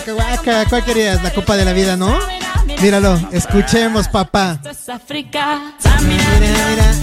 Waka, ¿cuál querías? La Copa de la Vida, ¿no? Míralo, escuchemos, papá. Mira, mira.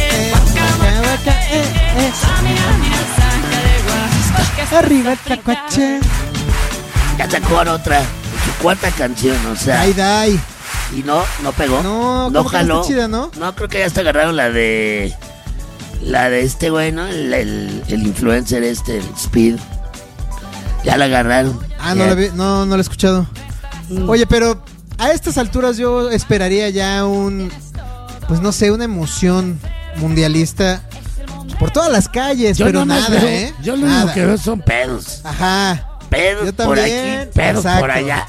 Arriba el tlacuache. Ya sacó otra, su cuarta canción, o sea. Dai. Y no pegó. No jaló. Chida, ¿no? No, creo que ya hasta agarraron la de este güey, ¿no? El influencer el Speed. Ya la agarraron. No la he escuchado. Oye, pero a estas alturas yo esperaría ya pues no sé, una emoción mundialista por todas las calles, yo pero no nada, veo, Yo lo único que veo son pedos. Ajá. Pedos yo por también, aquí, pedos por allá.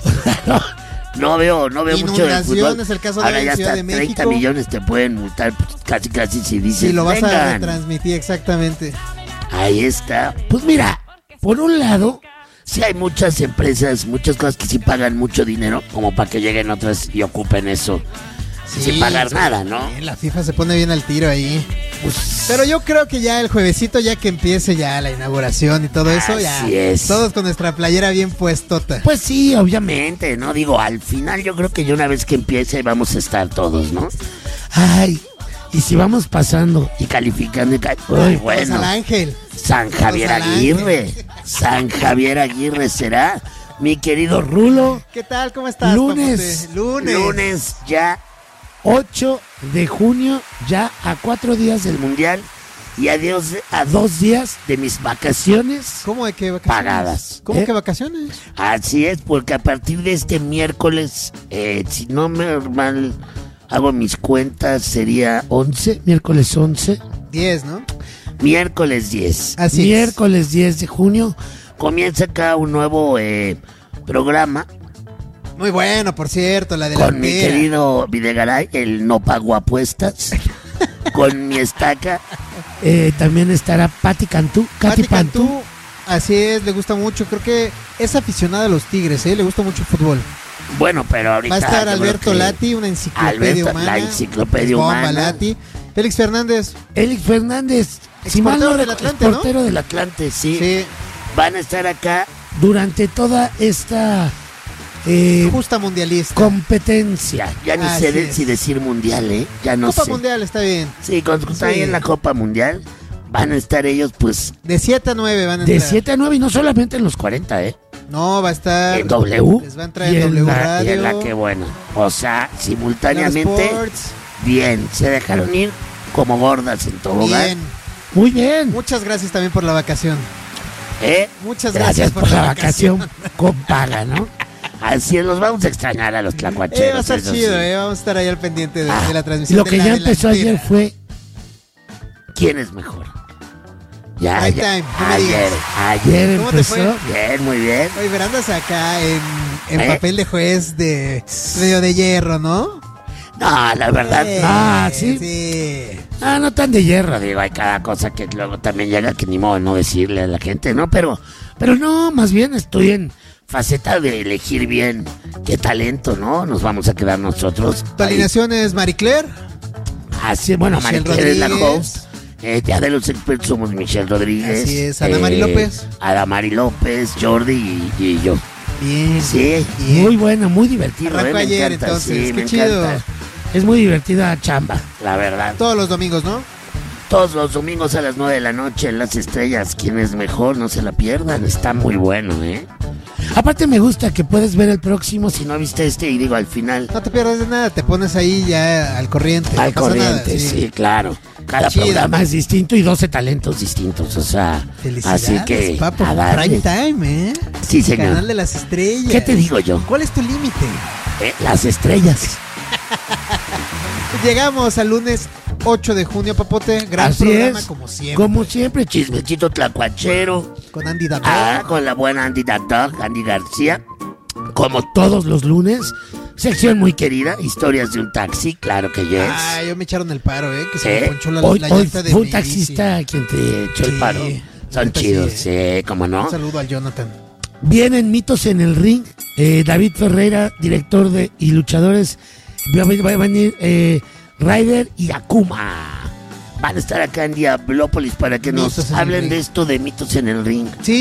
No veo mucho del fútbol. Es el caso de ahora ya Ciudad hasta de México. 30 millones te pueden multar casi si dices. Si lo vas vengan. a retransmitir, exactamente. Ahí está. Pues mira, por un lado, sí hay muchas empresas, muchas cosas que sí pagan mucho dinero, como para que lleguen otras y ocupen eso sin pagar nada, ¿no? La FIFA se pone bien al tiro ahí. Pues, pero yo creo que ya el juevesito, ya que empiece ya la inauguración y todo eso, ya todos con nuestra playera bien puestota. Pues sí, obviamente, ¿no? Digo, al final yo creo que ya una vez que empiece vamos a estar todos, ¿no? Ay, y si vamos pasando y calificando, uy, bueno. Al Ángel. San Javier Aguirre. San Javier Aguirre será, mi querido Rulo. ¿Qué tal? ¿Cómo estás? Lunes ya 8 de junio, ya a 4 días del Mundial y a 2 días de mis vacaciones. ¿Cómo de qué vacaciones? Pagadas. ¿Cómo que vacaciones? Así es, porque a partir de este miércoles, si no me mal hago mis cuentas, sería 11, miércoles 11. 10, ¿no? Miércoles 10. Así miércoles 10 de junio comienza acá un nuevo programa. Muy bueno, por cierto, la delantera. Con mi querido Videgaray, el no pago apuestas. Con mi estaca. También estará Katy Cantú. Así es, le gusta mucho. Creo que es aficionada a los Tigres, le gusta mucho el fútbol. Bueno, pero ahorita va a estar Alberto Lati, una enciclopedia humana. La enciclopedia humana. Lati. Félix Fernández. Exportero del Atlante, exportero del Atlante, sí. Van a estar acá durante toda esta justa mundialista competencia. Ya ni sé si decir mundial, ya no sé. Copa Mundial está bien. Sí, cuando está ahí en la Copa Mundial van a estar ellos, pues. De 7 a 9 van a entrar. De 7 a 9 y no solamente en los 40, No, va a estar en W. Les va a entrar en W Radio. Y en la que bueno. O sea, simultáneamente. Bien, se dejaron ir como gordas en tobogán. Bien. Muy bien. Muchas gracias también por la vacación. Muchas gracias por la vacación con paga, ¿no? Así es, los vamos a extrañar a los tlacuacheros. Va a estar chido, vamos a estar ahí al pendiente de la transmisión. Lo que ya empezó ayer fue ¿quién es mejor? Ayer empezó. Bien, muy bien. Oye, pero andas acá en papel de juez de medio de hierro, ¿no? No, la verdad, sí. No tan de hierro, digo, hay cada cosa que luego también llega que ni modo no decirle a la gente, ¿no? Pero no, más bien estoy en faceta de elegir bien qué talento, ¿no? Nos vamos a quedar nosotros. ¿Tu alineación es Marie Claire? Así, bueno, Marie Claire es la host. Ya de los expertos somos Michelle Rodríguez. Así es, Adamari López. Adamari López, Jordi y yo. Bien. Sí, bien. Muy bueno, muy divertido. Arrancó ayer, encanta, entonces, sí, qué chido. Encanta. Es muy divertida chamba, la verdad. Todos los domingos, ¿no? Todos los domingos a las 9 de la noche en Las Estrellas. ¿Quién es mejor? No se la pierdan, está muy bueno, Aparte me gusta que puedes ver el próximo si no viste y digo al final. No te pierdas de nada, te pones ahí ya al corriente. Al corriente, sí, claro. Cada programa es distinto y 12 talentos distintos, o sea. Felicidades, así que papo, prime time, Sí, señor. Canal de las Estrellas. ¿Qué te digo yo? ¿Cuál es tu límite? Las estrellas. Llegamos al lunes 8 de junio, papote. Gran así programa, es. como siempre. Como siempre, chismechito tlacuachero. Con Andy Dog. Con la buena Andy Dog, Andy García. Como todos los lunes. Sección muy querida, historias de un taxi, claro que yes. Yo me echaron el paro, que se me ponchó la llanta de fue un taxista quien te echó el paro. Son chidos, sí, cómo no. Un saludo al Jonathan. Vienen mitos en el ring. David Ferreira, director y luchadores. Va a venir Ryder y Akuma. Van a estar acá en Diablópolis para que nos hablen de esto de mitos en el ring. Sí,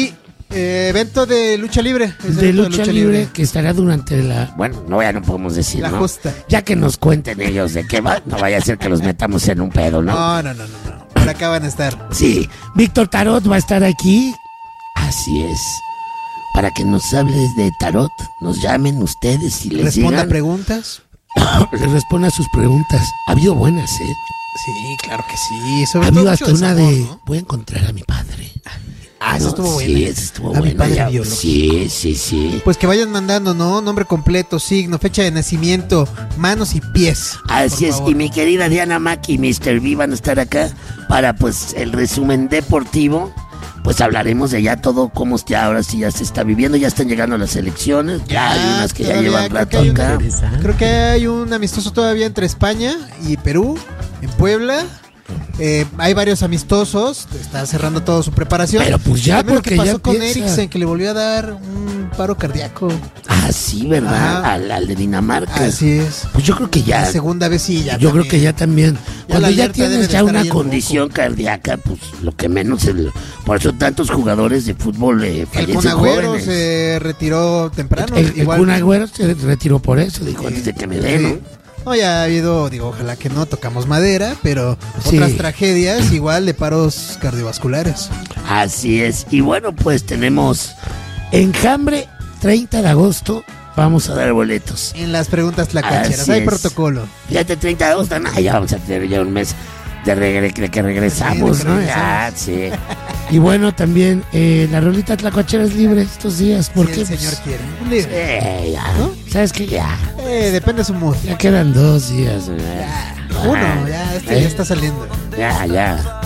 Evento de lucha libre. De lucha libre que estará durante la... Bueno, no, ya no podemos decir, la ¿no? justa. Ya que nos cuenten ellos de qué va, no vaya a ser que los metamos en un pedo, ¿no? No. Por acá van a estar. Sí, Víctor Tarot va a estar aquí. Así es. Para que nos hables de tarot, nos llamen ustedes y les Responda digan... preguntas. Les responda a sus preguntas. Ha habido buenas, ¿eh? Sí, claro que sí. Sobre Ha todo habido mucho hasta una sabor, de... ¿no? Voy a encontrar a mi padre. Eso estuvo buena. Sí, eso estuvo A mi buena. padre ya. biológico. Sí. Pues que vayan mandando, ¿no? Nombre completo, signo, fecha de nacimiento, manos y pies. Así por es, favor. y mi querida Diana Mac y Mr. V van a estar acá para pues el resumen deportivo. Pues hablaremos de ya todo cómo ya ahora sí ya se está viviendo, ya están llegando las elecciones, ya hay unas que ya todavía llevan creo rato que hay acá. Creo que hay un amistoso todavía entre España y Perú, en Puebla. Hay varios amistosos, está cerrando toda su preparación. Pero pues ya, También lo que porque ya pasó con empieza. Eriksen, que le volvió a dar un paro cardíaco. Ah, sí, ¿verdad? Ajá. Al de Dinamarca. Así es. Pues yo creo que ya. La segunda vez sí, ya Yo creo también. que ya también. Cuando la ya alerta debe tienes de ya estar una ahí en condición cardíaca, pues lo que menos por eso tantos jugadores de fútbol El fallecen Kun Agüero jóvenes. se retiró temprano. El igual. Kun Agüero se retiró por eso, dijo antes de que me den, ¿no? No, ya ha habido, ojalá que no tocamos madera, pero Sí. otras tragedias igual de paros cardiovasculares. Así es. Y bueno, pues tenemos Enjambre, 30 de agosto. Vamos a dar boletos. En las preguntas tlacacheras, Así hay es. protocolo. Fíjate, 30 de agosto. No, ya vamos a tener ya un mes de que regresamos, Sí, de que ¿no? regresamos. Ya, sí. Y bueno, también la rolita tlacuachera es libre estos días. ¿Por Si qué? el señor quiere. Libre. Ya. ¿No? ¿Sabes qué? Ya. Depende de su mood. Ya quedan 2 días. Uno, ya, ya está saliendo. Ya.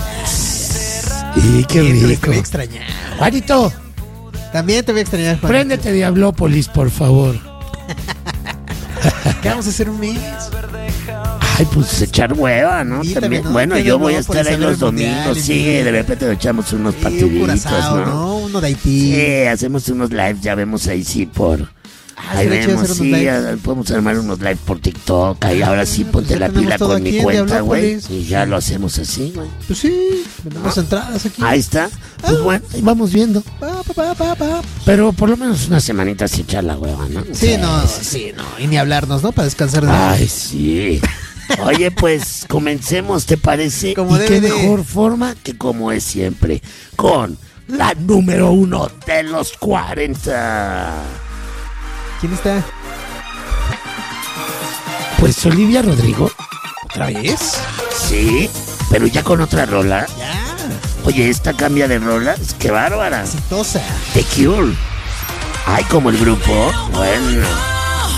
Y qué Híjole, te rico. voy a extrañar. Juanito, También te voy a extrañar, Juan. préndete Diablópolis, por favor. ¿Qué vamos a hacer un mes? Ay, pues echar hueva, ¿no? Sí, También. ¿no? Bueno, Que yo no, voy a por estar ahí saber los el mundial, domingos. Sí, y- de repente nos echamos unos Sí, un partiditos, curazao, ¿no? ¿no? Uno de Haití. Sí, hacemos unos lives, ya vemos ahí sí por... Ahí estaría chido vemos, hacer unos sí, lives. podemos armar unos lives por TikTok. Ahí ahora sí pues ponte ya la tenemos pila todo con aquí mi en cuenta, güey. Diablópolis. Y ya lo hacemos así, güey. Pues sí, vendemos entradas aquí. Ahí está. Pues bueno, ahí vamos viendo. Pa. Pero por lo menos una semanita se echa la hueva, ¿no? Sí, no. Y ni hablarnos, ¿no? Para descansar de Ay, sí. Oye, pues comencemos, ¿te parece? Como y debe qué de. mejor forma que como es siempre, con la número 1 de los 40. ¿Quién está? Pues Olivia Rodrigo, ¿Otra vez? sí, pero ya con otra rola. Ya. Oye, esta cambia de rolas, qué bárbara. Exitosa. The Cure. Ay, como el grupo. Bueno.